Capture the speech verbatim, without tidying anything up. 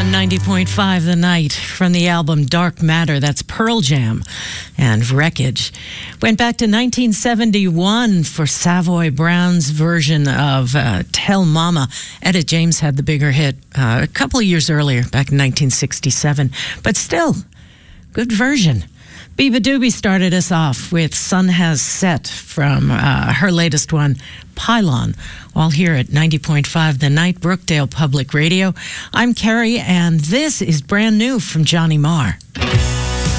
on ninety point five The Night from the album Dark Matter. That's Pearl Jam and Wreckage. Went back to nineteen seventy-one for Savoy Brown's version of uh, Tell Mama. Etta James had the bigger hit uh, a couple of years earlier, back in nineteen sixty-seven. But still, good version. Biba Doobie started us off with Sun Has Set from uh, her latest one, Pylon, all here at ninety point five The Night, Brookdale Public Radio. I'm Carrie, and this is brand new from Johnny Marr.